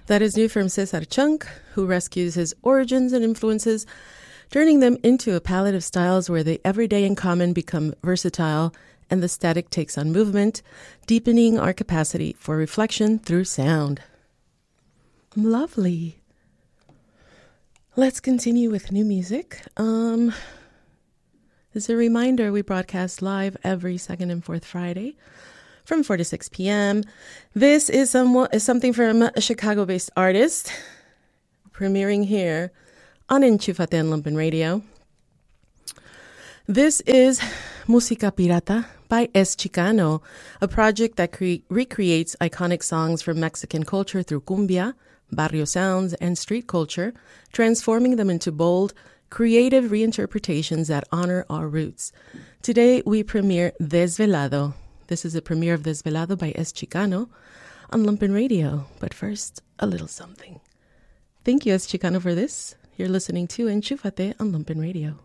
That is new from Cesar Chunk, who rescues his origins and influences, turning them into a palette of styles where the everyday and common become versatile and the static takes on movement, deepening our capacity for reflection through sound. Lovely. Let's continue with new music. As a reminder, we broadcast live every second and fourth Friday from 4 to 6 p.m. This is something from a Chicago-based artist, premiering here on Enchúfate en Lumpen Radio. This is Música Pirata by Es Chicano, a project that recreates iconic songs from Mexican culture through cumbia, barrio sounds, and street culture, transforming them into bold, creative reinterpretations that honor our roots. Today, we premiere Desvelado. This is a premiere of Desvelado by Es Chicano on Lumpen Radio. But first, a little something. Thank you, Es Chicano, for this. You're listening to Enchúfate on Lumpen Radio.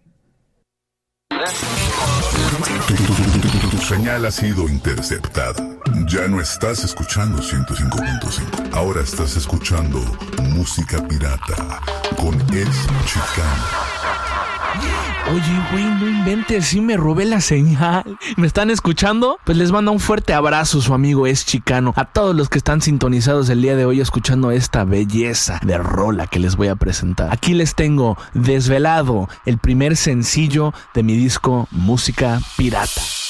Tu señal ha sido interceptada. Ya no estás escuchando 105.5. Ahora estás escuchando Música Pirata con Es Chicano. Oye, güey, no inventes, sí me robé la señal. ¿Me están escuchando? Pues les manda un fuerte abrazo su amigo Es Chicano. A todos los que están sintonizados el día de hoy escuchando esta belleza de rola que les voy a presentar. Aquí les tengo Desvelado, el primer sencillo de mi disco Música Pirata.